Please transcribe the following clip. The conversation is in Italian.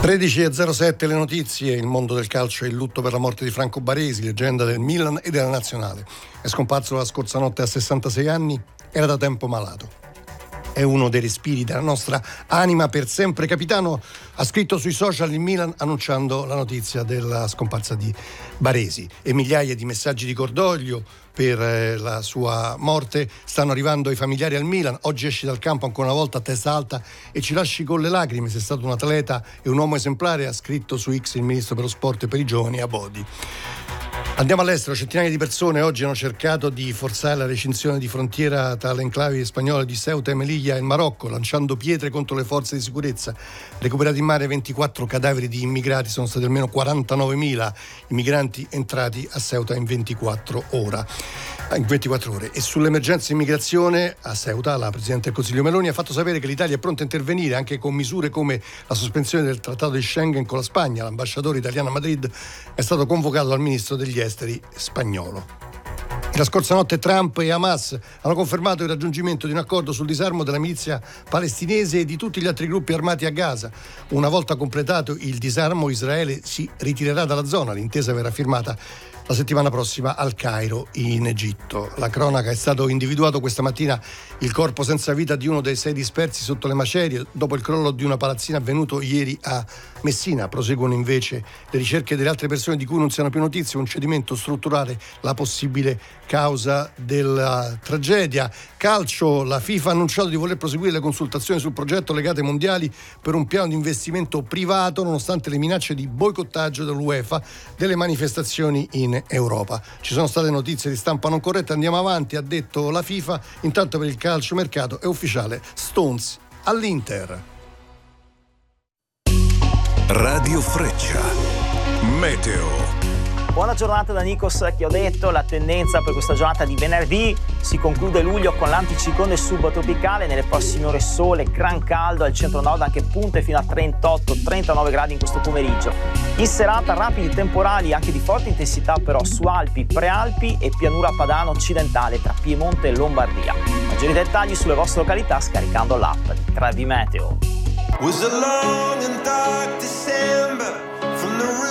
13:07 le notizie. Il mondo del calcio è in lutto per la morte di Franco Baresi, leggenda del Milan e della Nazionale. È scomparso la scorsa notte a 66 anni, era da tempo malato. È uno dei respiri della nostra anima per sempre. Capitano ha scritto sui social il Milan annunciando la notizia della scomparsa di Baresi, e migliaia di messaggi di cordoglio per la sua morte stanno arrivando ai familiari al Milan. Oggi esci dal campo ancora una volta a testa alta e ci lasci con le lacrime. Sei stato un atleta e un uomo esemplare, ha scritto su X il ministro per lo sport e per i giovani Abodi. Andiamo all'estero. Centinaia di persone oggi hanno cercato di forzare la recinzione di frontiera tra le enclavi spagnole di Ceuta e Melilla e il Marocco, lanciando pietre contro le forze di sicurezza. Recuperati in mare 24 cadaveri di immigrati, sono stati almeno 49.000 i migranti entrati a Ceuta in 24 ore. E sull'emergenza immigrazione a Ceuta, la Presidente del Consiglio Meloni ha fatto sapere che l'Italia è pronta a intervenire anche con misure come la sospensione del trattato di Schengen con la Spagna. L'ambasciatore italiano a Madrid è stato convocato dal ministro degli esteri spagnolo. La scorsa notte Trump e Hamas hanno confermato il raggiungimento di un accordo sul disarmo della milizia palestinese e di tutti gli altri gruppi armati a Gaza. Una volta completato il disarmo, Israele si ritirerà dalla zona. L'intesa verrà firmata la settimana prossima al Cairo, in Egitto. La cronaca: è stato individuato questa mattina il corpo senza vita di uno dei 6 dispersi sotto le macerie dopo il crollo di una palazzina avvenuto ieri a Messina. Proseguono invece le ricerche delle altre persone di cui non si hanno più notizie. Un cedimento strutturale la possibile causa della tragedia. Calcio: la FIFA ha annunciato di voler proseguire le consultazioni sul progetto legate ai mondiali per un piano di investimento privato, nonostante le minacce di boicottaggio dell'UEFA delle manifestazioni in Europa. Ci sono state notizie di stampa non corrette, andiamo avanti, ha detto la FIFA. Intanto per il calcio mercato è ufficiale: Stones all'Inter. Radio Freccia, meteo. Buona giornata da Nikos Chiodetto. La tendenza per questa giornata di venerdì: si conclude luglio con l'anticiclone subtropicale. Nelle prossime ore sole, gran caldo al centro-nord, anche punte fino a 38-39 gradi in questo pomeriggio. In serata rapidi temporali anche di forte intensità però su Alpi, Prealpi e pianura padana occidentale tra Piemonte e Lombardia. Maggiori dettagli sulle vostre località scaricando l'app di 3D Meteo.